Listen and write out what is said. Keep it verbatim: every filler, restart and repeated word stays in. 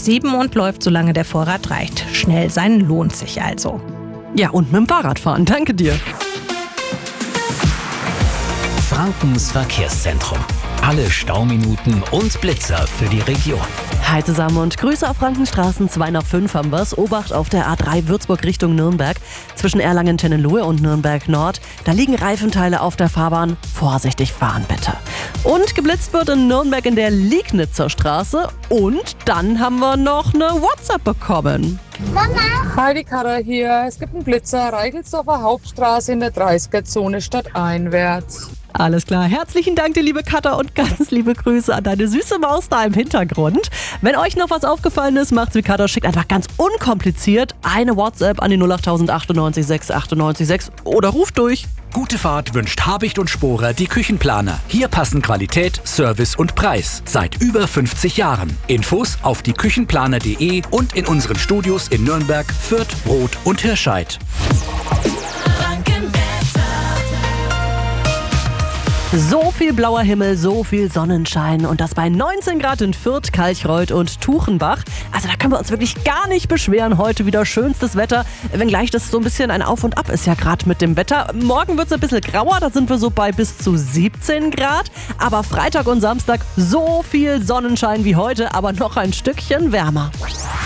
sieben und läuft, solange der Vorrat reicht. Schnell sein lohnt sich also. Ja, und mit dem Fahrrad fahren. Danke dir. Frankens Verkehrszentrum. Alle Stauminuten und Blitzer für die Region. Hi zusammen und Grüße auf Frankenstraßen zwei nach fünf haben wir's. Obacht auf der A drei Würzburg Richtung Nürnberg. Zwischen Erlangen-Tennenlohe und Nürnberg Nord. Da liegen Reifenteile auf der Fahrbahn. Vorsichtig fahren bitte. Und geblitzt wird in Nürnberg in der Liegnitzer Straße. Und dann haben wir noch eine WhatsApp bekommen. Hi, die Katha hier. Es gibt einen Blitzer, Reichelsdorfer Hauptstraße in der dreißiger-Zone stadteinwärts. Alles klar, herzlichen Dank dir, liebe Katha, und ganz liebe Grüße an deine süße Maus da im Hintergrund. Wenn euch noch was aufgefallen ist, macht's wie Katha, schickt einfach ganz unkompliziert eine WhatsApp an die null acht achtundneunzig sechs achtundneunzig sechs oder ruft durch. Gute Fahrt wünscht Habicht und Sporer die Küchenplaner. Hier passen Qualität, Service und Preis. Seit über fünfzig Jahren. Infos auf die küchenplaner punkt de und in unseren Studios in Nürnberg, Fürth, Roth und Hirscheid. So viel blauer Himmel, so viel Sonnenschein und das bei neunzehn Grad in Fürth, Kalchreuth und Tuchenbach. Also da können wir uns wirklich gar nicht beschweren. Heute wieder schönstes Wetter, wenngleich das so ein bisschen ein Auf und Ab ist ja gerade mit dem Wetter. Morgen wird es ein bisschen grauer, da sind wir so bei bis zu siebzehn Grad. Aber Freitag und Samstag so viel Sonnenschein wie heute, aber noch ein Stückchen wärmer.